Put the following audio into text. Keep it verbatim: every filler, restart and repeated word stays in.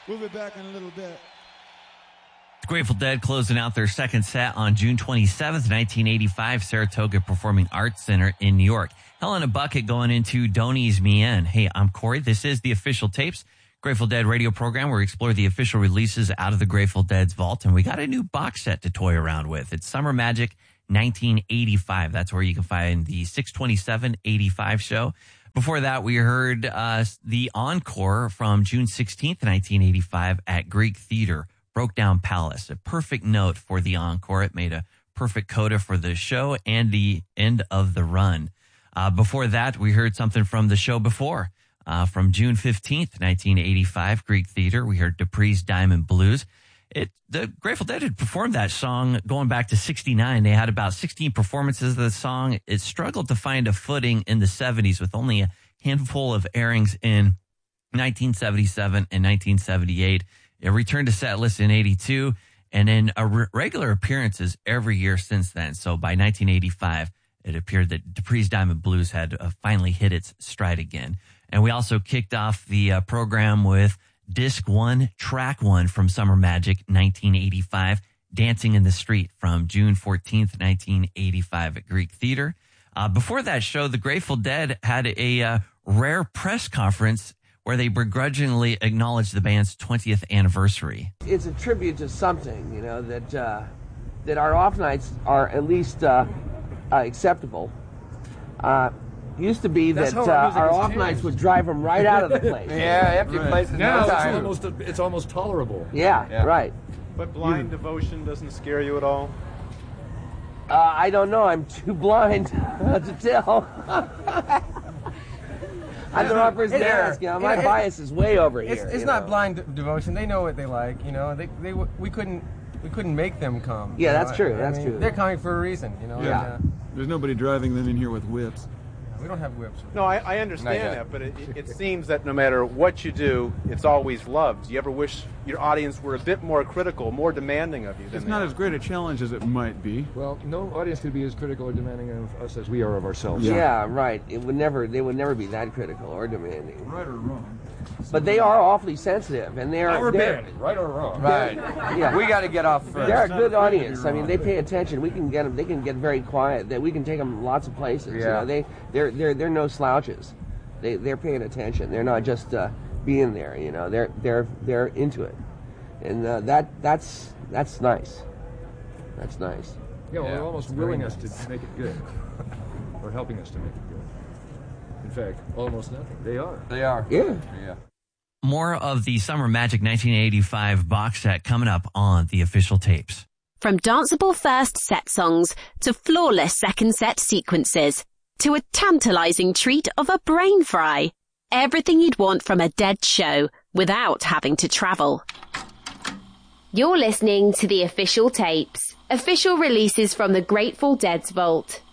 We'll be back in a little bit. The Grateful Dead closing out their second set on June twenty-seventh, nineteen eighty-five, Saratoga Performing Arts Center in New York. Hell in a Bucket going into Don't Ease Me In. Hey, I'm Corey. This is the Official Tapes, Grateful Dead radio program where we explore the official releases out of the Grateful Dead's vault. And we got a new box set to toy around with. It's Summer Magic nineteen eighty-five. That's where you can find the six twenty-seven eighty-five show. Before that, we heard uh, the encore from June sixteenth, nineteen eighty-five at Greek Theater. Broke Down Palace, a perfect note for the encore. It made a perfect coda for the show and the end of the run. Uh, before that, we heard something from the show before, uh, from June fifteenth, nineteen eighty-five, Greek Theater. We heard Dupree's Diamond Blues. It, the Grateful Dead had performed that song going back to sixty-nine. They had about sixteen performances of the song. It struggled to find a footing in the seventies with only a handful of airings in nineteen seventy-seven and nineteen seventy-eight. It returned to set list in eighty-two, and then a re- regular appearances every year since then. So by nineteen eighty-five, it appeared that Dupree's Diamond Blues had uh, finally hit its stride again. And we also kicked off the uh, program with Disc One, Track One from Summer Magic nineteen eighty-five, Dancing in the Street from June fourteenth, nineteen eighty-five at Greek Theater. Uh, before that show, the Grateful Dead had a uh, rare press conference where they begrudgingly acknowledged the band's twentieth anniversary. It's a tribute to something, you know, that uh, that our off nights are at least uh, uh, acceptable. Uh, it used to be That's that how our uh, music our has off changed. nights would drive them right out of the place. Yeah, empty Right. places. Now no it's time. almost it's almost tolerable. Yeah, Yeah. right. But blind devotion doesn't scare you at all? Uh, I don't know. I'm too blind to tell. I'm the wrong person to ask. You know, my it- it- bias is way over It's, here. it's you not know. blind de- devotion. They know what they like. You know, they they we couldn't we couldn't make them come. Yeah, you that's know? true, I that's mean, true. They're coming for a reason. You know. Yeah. and, There's nobody driving them in here with whips. uh, we don't have whips. No, I, I Not understand yet. that, but it, it seems that no matter what you do, it's always loved. Do you ever wish your audience were a bit more critical, more demanding of you than It's they not are? as great a challenge as it might be. Well, no audience could be as critical or demanding of us as we are of ourselves. Yeah. right. It would never. They would never be that critical or demanding. Right or wrong. But they are awfully sensitive, and they're Our they're, band, right or wrong. Right. Yeah. We got to get off first. They're a not good afraid to be audience. I mean, wrong. they pay attention. We can get them. They can get very quiet. That we can take them lots of places. You Yeah. know, they they're they're they're no slouches. They they're paying attention. They're not just uh, being there. You know, they're they're they're into it, and uh, that that's that's nice. That's nice. Yeah, well, Yeah, they're almost it's very willing us nice. to make it good. Or helping us to make it good. In fact, almost nothing. They are. They are. Yeah. Yeah. More of the Summer Magic nineteen eighty-five box set coming up on the Official Tapes. From danceable first set songs to flawless second set sequences to a tantalizing treat of a brain fry. Everything you'd want from a Dead show without having to travel. You're listening to the Official Tapes, official releases from the Grateful Dead's vault.